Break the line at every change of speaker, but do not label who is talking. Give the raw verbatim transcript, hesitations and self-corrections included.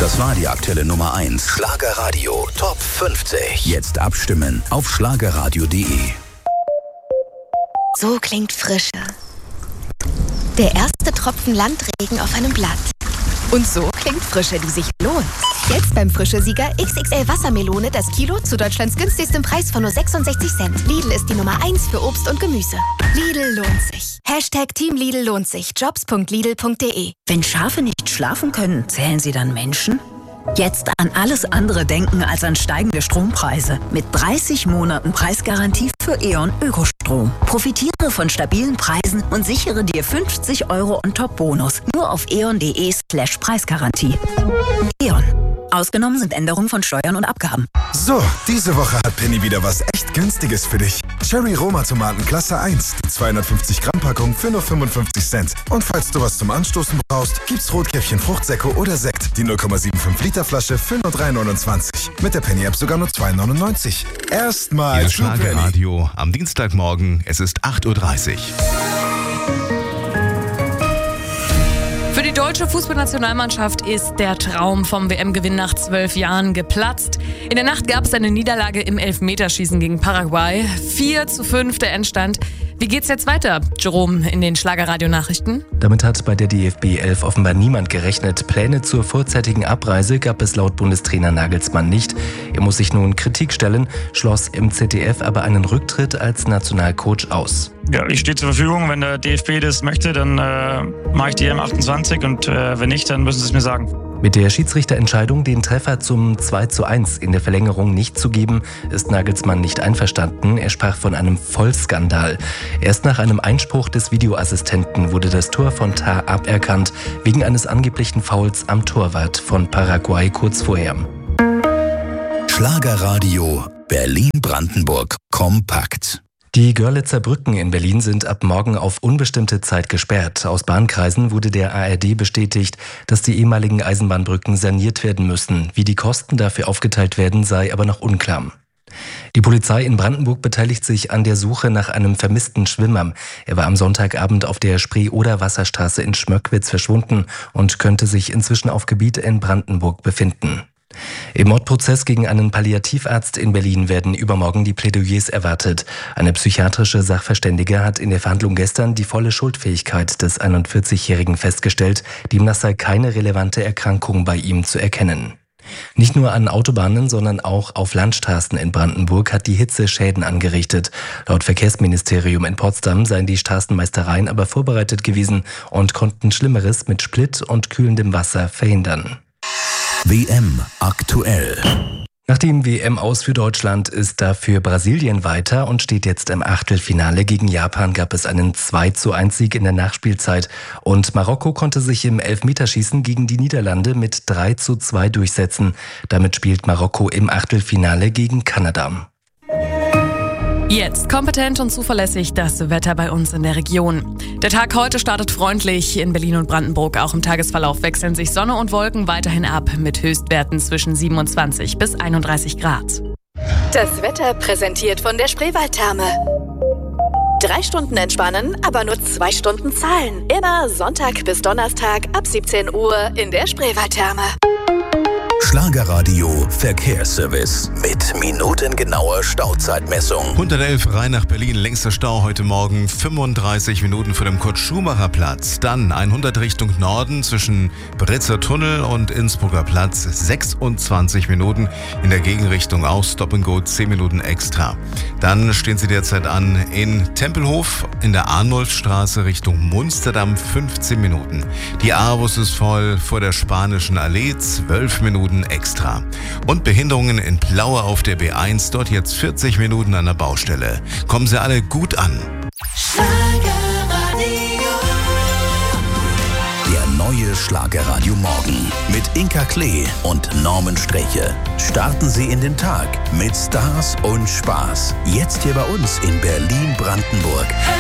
Das war die aktuelle Nummer eins. Schlagerradio Top fünfzig. Jetzt abstimmen auf schlagerradio punkt de.
So klingt Frische. Der erste Tropfen Landregen auf einem Blatt. Und so klingt Frische, die sich lohnt. Jetzt beim Frische-Sieger X X L Wassermelone das Kilo zu Deutschlands günstigstem Preis von nur sechsundsechzig Cent. Lidl ist die Nummer eins für Obst und Gemüse. Lidl lohnt sich. Hashtag Team Lidl lohnt sich. Jobs punkt lidl punkt de.
Wenn Schafe nicht schlafen können, zählen sie dann Menschen? Jetzt an alles andere denken als an steigende Strompreise. Mit dreißig Monaten Preisgarantie für E.ON Ökostrom. Profitiere von stabilen Preisen und sichere dir fünfzig Euro On-Top-Bonus. Nur auf eon.de slash Preisgarantie. E.ON. Ausgenommen sind Änderungen von Steuern und Abgaben.
So, diese Woche hat Penny wieder was echt Günstiges für dich. Cherry Roma Tomaten Klasse eins, die zweihundertfünfzig Gramm Packung für nur fünfundfünfzig Cent. Und falls du was zum Anstoßen brauchst, gibt's Rotkäppchen Fruchtsäcke oder Sekt, die null Komma fünfundsiebzig Liter Flasche für nur drei neunundzwanzig. Mit der Penny App sogar nur zwei neunundneunzig. Erstmal
zu Schlagerradio am Dienstagmorgen, es ist acht Uhr dreißig.
Für die deutsche Fußballnationalmannschaft ist der Traum vom W M-Gewinn nach zwölf Jahren geplatzt. In der Nacht gab es eine Niederlage im Elfmeterschießen gegen Paraguay. vier zu fünf der Endstand. Wie geht's jetzt weiter, Jerome, in den Schlagerradio-Nachrichten?
Damit hat bei der D F B elf offenbar niemand gerechnet. Pläne zur vorzeitigen Abreise gab es laut Bundestrainer Nagelsmann nicht. Er muss sich nun Kritik stellen, schloss im Z D F aber einen Rücktritt als Nationalcoach aus.
Ja, ich stehe zur Verfügung. Wenn der D F B das möchte, dann äh, mache ich die M achtundzwanzig und äh, wenn nicht, dann müssen sie es mir sagen.
Mit der Schiedsrichterentscheidung, den Treffer zum zwei zu eins in der Verlängerung nicht zu geben, ist Nagelsmann nicht einverstanden. Er sprach von einem Vollskandal. Erst nach einem Einspruch des Videoassistenten wurde das Tor von Tar aberkannt, wegen eines angeblichen Fouls am Torwart von Paraguay kurz vorher.
Schlagerradio Berlin-Brandenburg kompakt.
Die Görlitzer Brücken in Berlin sind ab morgen auf unbestimmte Zeit gesperrt. Aus Bahnkreisen wurde der A R D bestätigt, dass die ehemaligen Eisenbahnbrücken saniert werden müssen. Wie die Kosten dafür aufgeteilt werden, sei aber noch unklar. Die Polizei in Brandenburg beteiligt sich an der Suche nach einem vermissten Schwimmer. Er war am Sonntagabend auf der Spree-Oder-Wasserstraße in Schmöckwitz verschwunden und könnte sich inzwischen auf Gebiet in Brandenburg befinden. Im Mordprozess gegen einen Palliativarzt in Berlin werden übermorgen die Plädoyers erwartet. Eine psychiatrische Sachverständige hat in der Verhandlung gestern die volle Schuldfähigkeit des einundvierzigjährigen festgestellt. Demnach sei keine relevante Erkrankung bei ihm zu erkennen. Nicht nur an Autobahnen, sondern auch auf Landstraßen in Brandenburg hat die Hitze Schäden angerichtet. Laut Verkehrsministerium in Potsdam seien die Straßenmeistereien aber vorbereitet gewesen und konnten Schlimmeres mit Split und kühlendem Wasser verhindern.
W M aktuell.
Nach dem W M-Aus für Deutschland ist dafür Brasilien weiter und steht jetzt im Achtelfinale. Gegen Japan gab es einen zwei zu eins Sieg in der Nachspielzeit. Und Marokko konnte sich im Elfmeterschießen gegen die Niederlande mit drei zu zwei durchsetzen. Damit spielt Marokko im Achtelfinale gegen Kanada.
Jetzt kompetent und zuverlässig das Wetter bei uns in der Region. Der Tag heute startet freundlich in Berlin und Brandenburg. Auch im Tagesverlauf wechseln sich Sonne und Wolken weiterhin ab mit Höchstwerten zwischen siebenundzwanzig bis einunddreißig Grad.
Das Wetter präsentiert von der Spreewaldtherme. Drei Stunden entspannen, aber nur zwei Stunden zahlen. Immer Sonntag bis Donnerstag ab siebzehn Uhr in der Spreewaldtherme.
Schlagerradio Verkehrsservice mit minutengenauer Stauzeitmessung.
hundertelf rein nach Berlin, längster Stau heute Morgen, fünfunddreißig Minuten vor dem Kurt-Schumacher-Platz. Dann hundert Richtung Norden zwischen Britzer Tunnel und Innsbrucker Platz, sechsundzwanzig Minuten. In der Gegenrichtung auch Stop and Go, zehn Minuten extra. Dann stehen Sie derzeit an in Tempelhof in der Arnulfstraße Richtung Munsterdamm, fünfzehn Minuten. Die Avus ist voll vor der Spanischen Allee, zwölf Minuten extra. Und Behinderungen in Plaue auf der B eins, dort jetzt vierzig Minuten an der Baustelle. Kommen Sie alle gut an.
Der neue Schlagerradio Morgen mit Inka Klee und Norman Streche. Starten Sie in den Tag mit Stars und Spaß. Jetzt hier bei uns in Berlin-Brandenburg.